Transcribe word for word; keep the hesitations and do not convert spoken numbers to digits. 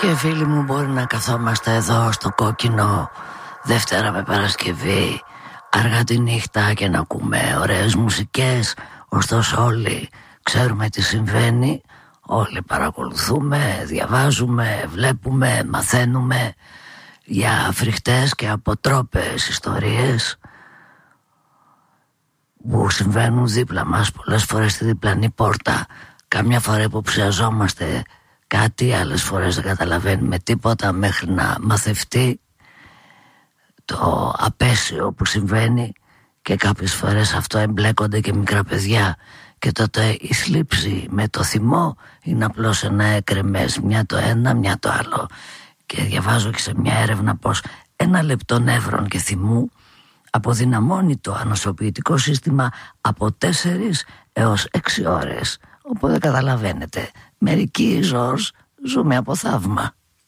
Και φίλοι μου, μπορεί να καθόμαστε εδώ στο κόκκινο Δευτέρα με Παρασκευή αργά τη νύχτα και να ακούμε ωραίες μουσικές. Ωστόσο όλοι ξέρουμε τι συμβαίνει. Όλοι παρακολουθούμε, διαβάζουμε, βλέπουμε, μαθαίνουμε για φρικτές και αποτρόπες ιστορίες που συμβαίνουν δίπλα μας, πολλές φορές στη διπλανή πόρτα. Κάμια φορά υποψιαζόμαστε κάτι, άλλες φορές δεν καταλαβαίνουμε τίποτα μέχρι να μαθευτεί το απέσιο που συμβαίνει, και κάποιες φορές αυτό εμπλέκονται και μικρά παιδιά, και τότε η θλίψη με το θυμό είναι απλώς ένα έκρεμες, μια το ένα μια το άλλο. Και διαβάζω και σε μια έρευνα πως ένα λεπτό νεύρων και θυμού αποδυναμώνει το ανοσοποιητικό σύστημα από τέσσερις έως έξι ώρες. Οπότε καταλαβαίνετε, μερικοί ζώος ζούμε από θαύμα.